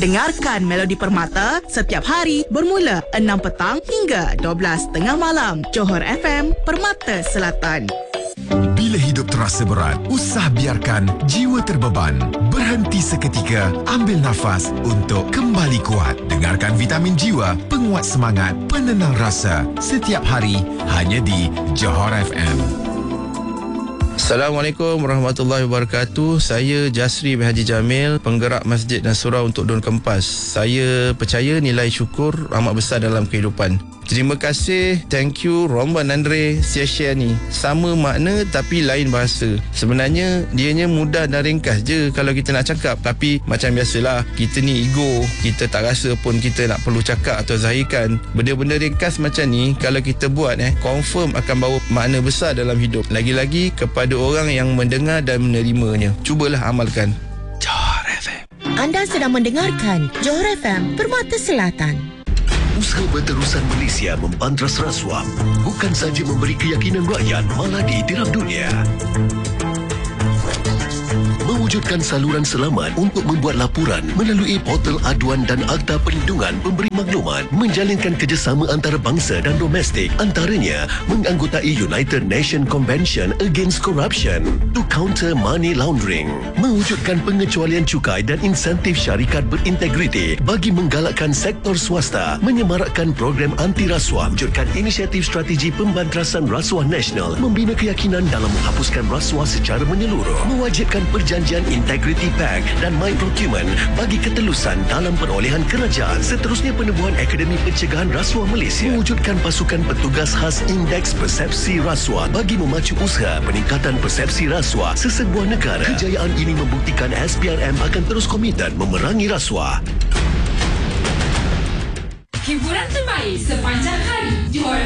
Dengarkan Melodi Permata setiap hari bermula 6 petang hingga 12 tengah malam. Johor FM, Permata Selatan. Bila hidup terasa berat, usah biarkan jiwa terbeban. Berhenti seketika, ambil nafas untuk kembali kuat. Dengarkan Vitamin Jiwa, penguat semangat, penenang rasa. Setiap hari, hanya di Johor FM. Assalamualaikum warahmatullahi wabarakatuh. Saya Jasri bin Haji Jamil, penggerak Masjid dan Surau untuk Daun Kempas. Saya percaya nilai syukur amat besar dalam kehidupan. Terima kasih, thank you, Romban Andre, share ni. Sama makna tapi lain bahasa. Sebenarnya dianya mudah dan ringkas je kalau kita nak cakap. Tapi macam biasalah, kita ni ego. Kita tak rasa pun kita nak perlu cakap atau zahirkan. Benda-benda ringkas macam ni kalau kita buat confirm akan bawa makna besar dalam hidup. Lagi-lagi kepada orang yang mendengar dan menerimanya. Cubalah amalkan. Johor FM. Anda sedang mendengarkan Johor FM, Permata Selatan. Usaha berterusan Malaysia membantras rasuah bukan sahaja memberi keyakinan rakyat, malah ditiram dunia. Mewujudkan saluran selamat untuk membuat laporan melalui portal aduan dan Akta Perlindungan Pemberi Maklumat, menjalinkan kerjasama antarabangsa dan domestik, antaranya menganggotai United Nations Convention Against Corruption to counter money laundering, mewujudkan pengecualian cukai dan insentif syarikat berintegriti bagi menggalakkan sektor swasta, menyemarakkan program anti rasuah, wujudkan inisiatif strategi pembantrasan rasuah nasional, membina keyakinan dalam menghapuskan rasuah secara menyeluruh, mewajibkan perjanjian Integrity Pact dan My Procurement bagi ketelusan dalam perolehan kerajaan. Seterusnya, penubuhan Akademi Pencegahan Rasuah Malaysia, mewujudkan pasukan petugas khas Indeks Persepsi Rasuah bagi memacu usaha peningkatan persepsi rasuah sesebuah negara. Kejayaan ini membuktikan SPRM akan terus komited memerangi rasuah. Hiburan terbaik sepanjang hari. Johor